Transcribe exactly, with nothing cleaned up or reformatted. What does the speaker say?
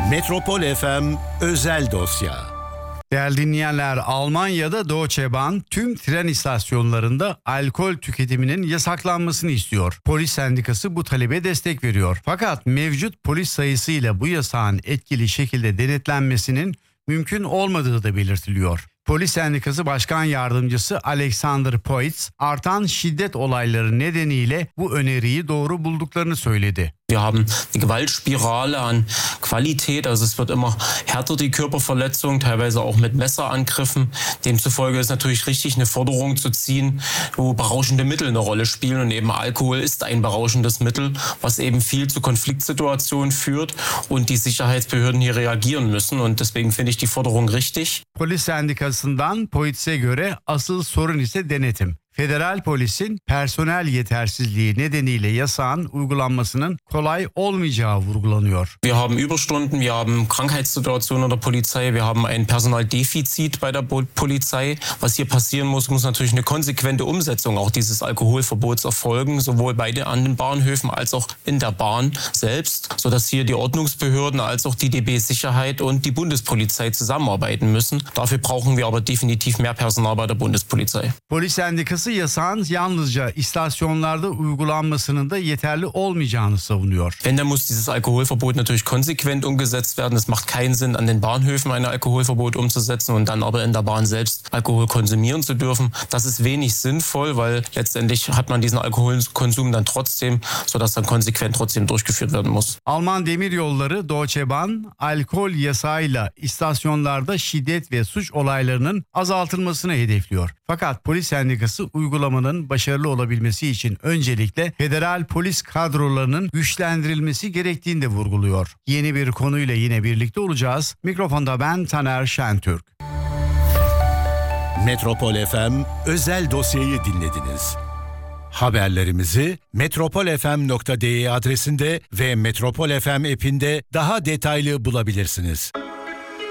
Metropol F M Özel Dosya. Değerli dinleyenler, Almanya'da Deutsche Bahn tüm tren istasyonlarında alkol tüketiminin yasaklanmasını istiyor. Polis sendikası bu talebe destek veriyor. Fakat mevcut polis sayısıyla bu yasağın etkili şekilde denetlenmesinin mümkün olmadığı da belirtiliyor. Polis Sendikası Başkan Yardımcısı Alexander Poitz, artan şiddet olayları nedeniyle bu öneriyi doğru bulduklarını söyledi. Wir haben eine Gewaltspirale an Qualität, also es wird immer härter die Körperverletzung, teilweise auch mit Messerangriffen. Demzufolge ist natürlich richtig, eine Forderung zu ziehen, wo berauschende Mittel eine Rolle spielen, und eben Alkohol ist ein berauschendes Mittel, was eben viel zu Konfliktsituationen führt und die Sicherheitsbehörden hier reagieren müssen, und deswegen finde ich die Forderung richtig. Polis Sendikası'ndan Poitz'e göre asıl sorun ise denetim. Federal polisin personel yetersizliği nedeniyle yasağın uygulanmasının kolay olmayacağı vurgulanıyor. Wir haben Überstunden, wir haben Krankheitssituationen in der Polizei, wir haben ein Personaldefizit bei der Polizei. Was hier passieren muss, muss natürlich eine konsequente Umsetzung auch dieses Alkoholverbots erfolgen, sowohl bei den, an den Bahnhöfen als auch in der Bahn selbst, sodass hier die Ordnungsbehörden als auch die D B Sicherheit und die Bundespolizei zusammenarbeiten müssen. Dafür brauchen wir aber definitiv mehr Personal bei der Bundespolizei. Polis Sendikası yasağın yalnızca istasyonlarda uygulanmasının da yeterli olmayacağını savunuyor. Wenn, dann muss dieses Alkoholverbot natürlich konsequent umgesetzt werden. Es macht keinen Sinn, an den Bahnhöfen ein Alkoholverbot umzusetzen und dann aber in der Bahn selbst Alkohol konsumieren zu dürfen. Das ist wenig sinnvoll, weil letztendlich hat man diesen Alkoholkonsum dann trotzdem, sodass dann konsequent trotzdem durchgeführt werden muss. Alman Demiryolları Deutsche Bahn, alkol yasağıyla istasyonlarda şiddet ve suç olaylarının azaltılmasını hedefliyor. Fakat polis sendikası uygulamanın başarılı olabilmesi için öncelikle federal polis kadrolarının güçlendirilmesi gerektiğini de vurguluyor. Yeni bir konuyla yine birlikte olacağız. Mikrofonda ben Taner Şentürk. Metropol F M Özel Dosyayı dinlediniz. Haberlerimizi metropol f m nokta d e adresinde ve Metropol F M app'inde daha detaylı bulabilirsiniz.